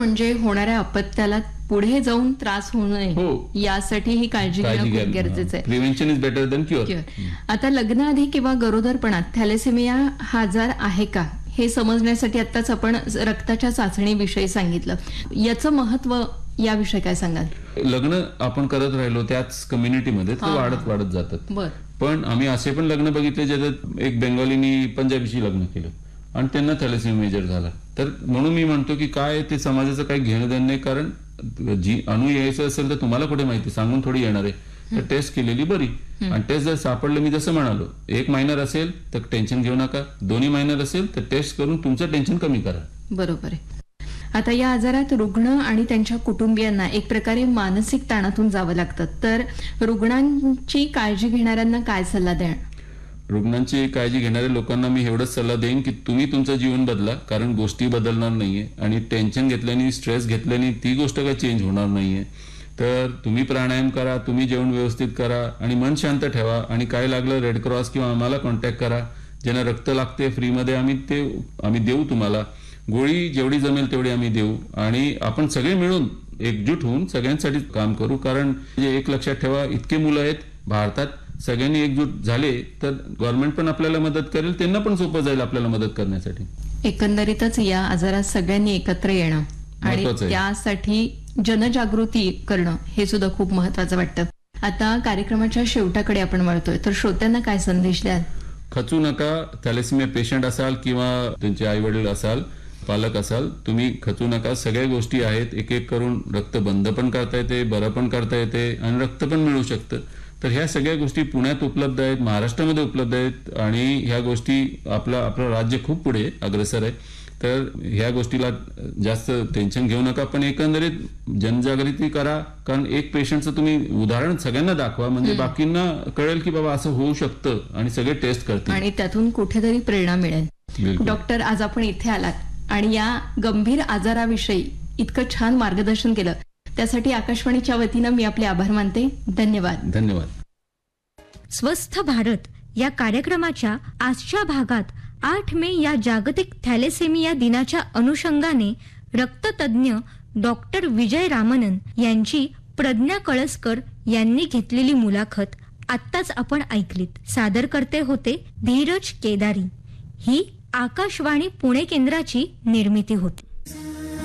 म्हणजे होणाऱ्या अपत्याला पुढे जाऊन त्रास होऊ नये हो. यासाठी ही काळजी घेणं खूप गरजेचं आहे. Prevention is better than cure. आता लग्नाआधी किंवा गरोदरपणात थॅलेसेमिया हा आजार आहे का हे समजण्यासाठी आताच आपण रक्ताच्या चाचणीविषयी सांगितलं. याचं महत्व याविषयी काय सांगाल? लग्न आपण करत राहिलो त्याच कम्युनिटीमध्ये ते वाढत जातात. बर. पण आम्ही असे पण लग्न बघितले ज्याच्यात एक बेंगॉलीनी पंजाबीशी लग्न केलं आणि त्यांना थॅलेसेमिया मेजर झाला. तर म्हणून मी म्हणतो की काय ते समाजाचं काही घेणं देणं नाही. कारण जी अणू यायचं असेल तर तुम्हाला कुठे माहिती, सांगून थोडी येणार आहे. तर टेस्ट केलेली बरी. आणि टेस्ट जर सापडलं, मी जसं म्हणालो, एक मायनर असेल तर टेन्शन घेऊ नका, दोन्ही मायनर असेल तर टेस्ट करून तुमचं टेन्शन कमी करा. बरोबर आहे. आता या आजारात रुग्ण आणि त्यांच्या कुटुंबियांना एक प्रकारे मानसिक ताणातून जावं लागतं. तर रुग्णांची काळजी घेणाऱ्यांना काय सल्ला द्या? रुग्णांची काळजी घेणाऱ्या लोकांना मी एवढंच सल्ला देईन की तुम्ही तुमचं जीवन बदला. कारण गोष्टी बदलणार नाहीये आणि टेन्शन घेतल्याने, स्ट्रेस घेतल्याने ती गोष्ट काही चेंज होणार नाहीये. तर तुम्ही प्राणायाम करा, तुम्ही जेवण व्यवस्थित करा आणि मन शांत ठेवा. आणि काय लागलं रेड क्रॉस किंवा आम्हाला कॉन्टॅक्ट करा. ज्यांना रक्त लागते फ्रीमध्ये आम्ही देऊ तुम्हाला. गोळी जेवढी जमेल तेवढी आम्ही देऊ आणि आपण सगळे मिळून एकजूट होऊन सगळ्यांसाठी काम करू. कारण एक लक्षात ठेवा, इतके मुलं आहेत भारतात, सगळ्यांनी एकजूट झाले तर गव्हर्नमेंट पण आपल्याला मदत करेल, त्यांना पण सोपं जाईल आपल्याला मदत करण्यासाठी. एकंदरीतच या आजारात सगळ्यांनी एकत्र येणं आणि त्यासाठी जनजागृती करणं हे सुद्धा खूप महत्वाचं वाटतं. आता कार्यक्रमाच्या शेवटाकडे आपण वळतोय, तर श्रोत्यांना काय संदेश द्याल? खचू नका. थॅलेसेमिया पेशंट असाल किंवा त्यांचे आई वडील असाल, पालक असाल, तुम्ही खचू नका. सगळ्या गोष्टी आहेत. एक एक करून रक्त बंद पण करता येते, बरं पण करता येते आणि रक्त पण मिळू शकतं. तर ह्या सगळ्या गोष्टी पुण्यात उपलब्ध आहेत, महाराष्ट्रामध्ये उपलब्ध आहेत आणि ह्या गोष्टी आपलं राज्य खूप पुढे अग्रेसर आहे. तर ह्या गोष्टीला जास्त टेन्शन घेऊ नका. पण एकंदरीत जनजागृती करा. कारण एक पेशंटचं तुम्ही उदाहरण सगळ्यांना दाखवा, म्हणजे बाकींना कळेल की बाबा असं होऊ शकतं आणि सगळे टेस्ट करतील आणि त्यातून कुठेतरी प्रेरणा मिळेल. डॉक्टर, आज आपण इथे आलात आणि या गंभीर आजाराविषयी इतकं छान मार्गदर्शन केलं, त्यासाठी आकाशवाणीच्या वतीनं मी आपले आभार मानते. धन्यवाद. धन्यवाद. स्वस्थ भारत या कार्यक्रमाच्या आजच्या भागात 8 मे या जागतिक थॅलेसेमिया दिनाच्या अनुषंगाने रक्ततज्ञ डॉक्टर विजय रामनन यांची प्रज्ञा कळसकर यांनी घेतलेली मुलाखत आत्ताच आपण ऐकलीत. सादरकर्ते होते धीरज केदारी. ही आकाशवाणी पुणे केंद्राची निर्मिती होती.